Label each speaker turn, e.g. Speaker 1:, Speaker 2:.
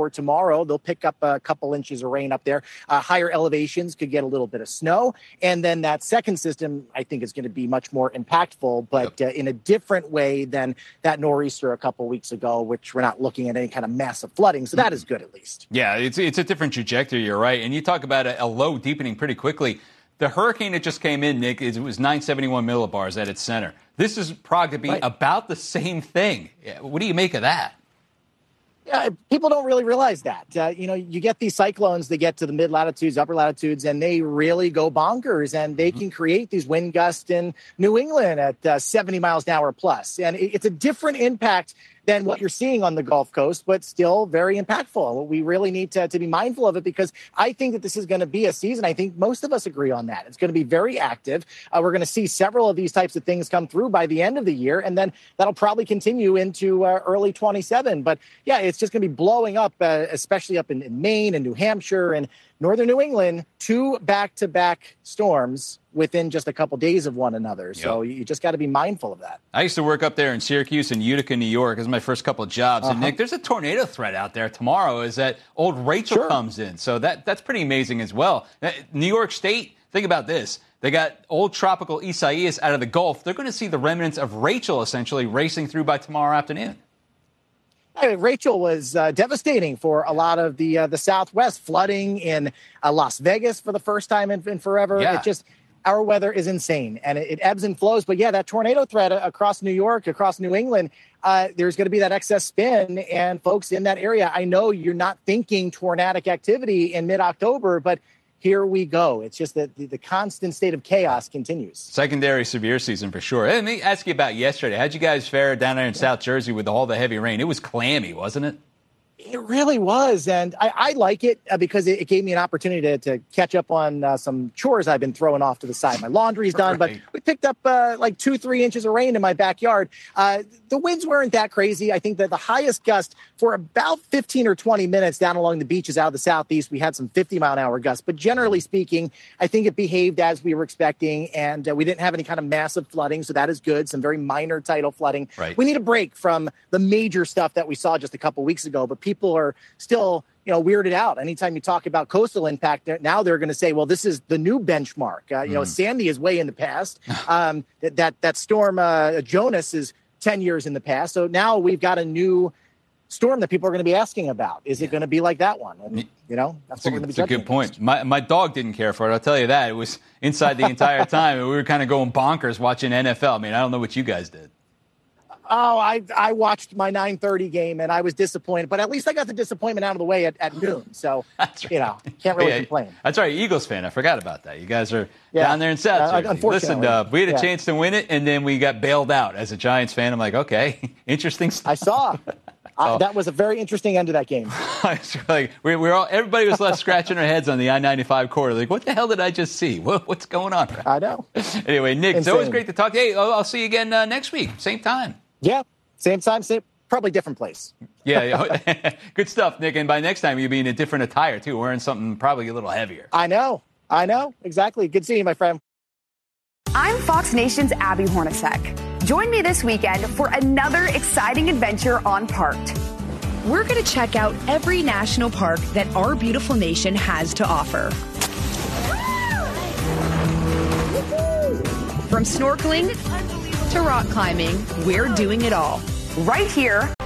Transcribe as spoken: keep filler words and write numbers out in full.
Speaker 1: for tomorrow. They'll pick up a couple inches of rain up there. Uh, higher elevations could get a little bit of snow. And then that second system, I think, is going to be much more impactful, but yep. uh, in a different way than that nor'easter a couple weeks ago, which we're not looking at any kind of massive flooding. So that is good, at least.
Speaker 2: Yeah, it's, it's a different trajectory. You're right. And you talk about a, a low deepening pretty quickly. The hurricane that just came in, Nick, it was nine seventy-one millibars at its center. This is Prague to be right. about the same thing. What do you make of that?
Speaker 1: Yeah, people don't really realize that. Uh, you know, you get these cyclones that get to the mid-latitudes, upper latitudes, and they really go bonkers, and they mm-hmm. can create these wind gusts in New England at uh, seventy miles an hour plus. And it's a different impact than what you're seeing on the Gulf Coast, but still very impactful. We really need to, to be mindful of it, because I think that this is going to be a season. I think most of us agree on that. It's going to be very active. Uh, we're going to see several of these types of things come through by the end of the year, and then that'll probably continue into uh, early twenty-seven. But yeah, it's just going to be blowing up, uh, especially up in, in Maine and New Hampshire and northern New England, two back-to-back storms within just a couple days of one another. So yep. you just got to be mindful of that.
Speaker 2: I used to work up there in Syracuse and Utica, New York. This is my first couple of jobs. Uh-huh. And, Nick, there's a tornado threat out there tomorrow as that old Rachel sure. comes in. So that that's pretty amazing as well. New York State, think about this. They got old tropical Isaias out of the Gulf. They're going to see the remnants of Rachel essentially racing through by tomorrow afternoon.
Speaker 1: I mean, Rachel was uh, devastating for a lot of the uh, the Southwest, flooding in uh, Las Vegas for the first time in, in forever.
Speaker 2: Yeah.
Speaker 1: It just, our weather is insane, and it, it ebbs and flows. But yeah, that tornado threat across New York, across New England, uh, there's going to be that excess spin, and folks in that area, I know you're not thinking tornadic activity in mid-October, but here we go. It's just that the, the constant state of chaos continues.
Speaker 2: Secondary severe season for sure. Let me ask you about yesterday. How'd you guys fare down there in yeah. South Jersey with all the heavy rain? It was clammy, wasn't it?
Speaker 1: It really was, and I, I like it uh, because it, it gave me an opportunity to, to catch up on uh, some chores I've been throwing off to the side. My laundry's done, right. but we picked up uh, like two, three inches of rain in my backyard. Uh, the winds weren't that crazy. I think that the highest gust for about fifteen or twenty minutes down along the beaches out of the southeast, we had some fifty mile an hour gusts. But generally speaking, I think it behaved as we were expecting, and uh, we didn't have any kind of massive flooding, so that is good. Some very minor tidal flooding.
Speaker 2: Right.
Speaker 1: We need a break from the major stuff that we saw just a couple weeks ago, but people are still, you know, weirded out. Anytime you talk about coastal impact, now they're going to say, well, this is the new benchmark. Uh, you mm. know, Sandy is way in the past. Um, that, that, that storm uh, Jonas is ten years in the past. So now we've got a new storm that people are going to be asking about. Is yeah. it going to be like that one? And, you know, that's, that's what a, we're going to be
Speaker 2: That's a good point. My, my dog didn't care for it. I'll tell you that. It was inside the entire time. And we were kind of going bonkers watching N F L. I mean, I don't know what you guys did.
Speaker 1: Oh, I I watched my nine thirty game, and I was disappointed. But at least I got the disappointment out of the way at, at noon. So, right. you know, can't really yeah, complain.
Speaker 2: That's right. Eagles fan. I forgot about that. You guys are yeah. down there in South uh, Jersey.
Speaker 1: Unfortunately.
Speaker 2: Listen, uh, we had a
Speaker 1: yeah.
Speaker 2: chance to win it, and then we got bailed out. As a Giants fan, I'm like, okay, interesting stuff.
Speaker 1: I saw. I, that was a very interesting end to that game.
Speaker 2: like, we, we're all, everybody was left scratching their heads on the I ninety-five corridor. Like, what the hell did I just see? What, what's going on?
Speaker 1: I know.
Speaker 2: Anyway, Nick,
Speaker 1: Insane.
Speaker 2: It's always great to talk to you. Hey, I'll, I'll see you again uh, next week, same time.
Speaker 1: Yeah. Same time, same, probably different place.
Speaker 2: yeah, yeah. Good stuff, Nick. And by next time, you'll be in a different attire, too, wearing something probably a little heavier.
Speaker 1: I know. I know. Exactly. Good seeing you, my friend.
Speaker 3: I'm Fox Nation's Abby Hornacek. Join me this weekend for another exciting adventure on Parked.
Speaker 4: We're going to check out every national park that our beautiful nation has to offer. From snorkeling to rock climbing, we're doing it all.
Speaker 3: Right here